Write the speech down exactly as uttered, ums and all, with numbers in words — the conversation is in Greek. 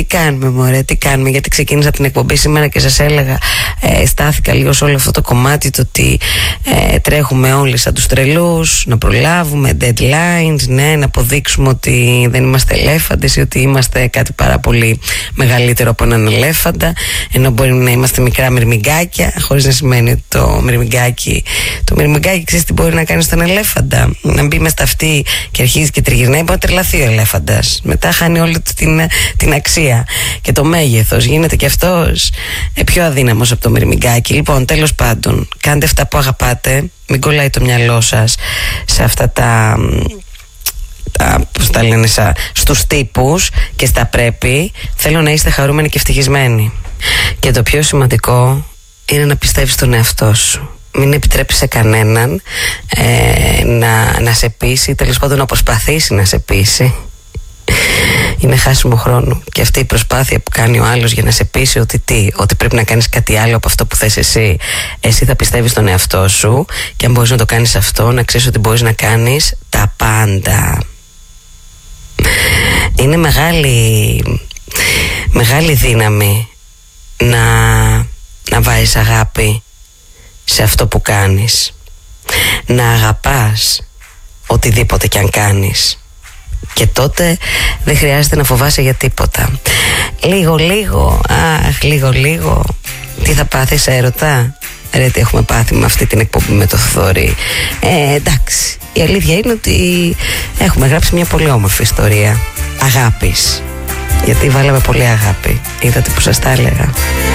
κάνουμε μωρέ, τι κάνουμε? Γιατί ξεκίνησα την εκπομπή σήμερα και σας έλεγα, ε, στάθηκα λίγο σε όλο αυτό το κομμάτι, το ότι ε, τρέχουμε όλοι σαν τους τρελούς, να προλάβουμε deadlines, ναι, να αποδείξουμε ότι δεν είμαστε ελέφαντες ή ότι είμαστε κάτι πάρα πολύ μεγαλύτερο από έναν ελέφαντα, ενώ μπορεί να είμαστε μικρά μυρμηγκάκια, χωρίς να σημαίνει ότι το μυρμηγκάκι, το μυρμηγκάκι ξέρεις τι μπορεί να κάνει στον ελέφαντα? Να μπει μες στα αυτή και αρχίζει και τριγυρνάει, μπορεί να τρελαθεί ο ελέφαντας. Μετά χάνει όλη την, την αξία και το μέγεθος, γίνεται και αυτός ε, πιο αδύναμος από το μυρμηγκάκι. Λοιπόν, τέλος πάντων, κάντε αυτά που αγαπάτε, μην κολλάει το μυαλό σας σε αυτά τα, τα πώς τα λένε, σα, στους τύπους και στα πρέπει. Θέλω να είστε χαρούμενοι και ευτυχισμένοι. Και το πιο σημαντικό είναι να πιστεύεις στον εαυτό σου. Μην επιτρέψεις σε κανέναν ε, να, να σε πείσει, τέλος πάντων να προσπαθήσει να σε πείσει. Είναι χάσιμο χρόνο. Και αυτή η προσπάθεια που κάνει ο άλλος για να σε πείσει ότι τι, ότι πρέπει να κάνεις κάτι άλλο από αυτό που θες εσύ, εσύ θα πιστεύεις στον εαυτό σου, και αν μπορείς να το κάνεις αυτό, να ξέρεις ότι μπορείς να κάνεις τα πάντα. Είναι μεγάλη μεγάλη δύναμη να, να βάζεις αγάπη σε αυτό που κάνεις, να αγαπάς οτιδήποτε κι αν κάνεις, και τότε δεν χρειάζεται να φοβάσαι για τίποτα. Λίγο λίγο, αχ λίγο λίγο, τι θα πάθεις έρωτα? Ρε τι έχουμε πάθει με αυτή την εκπομπή με το Θοδωρή. Ε, εντάξει, η αλήθεια είναι ότι έχουμε γράψει μια πολύ όμορφη ιστορία αγάπης, γιατί βάλαμε πολύ αγάπη. Είδατε που σας τα έλεγα?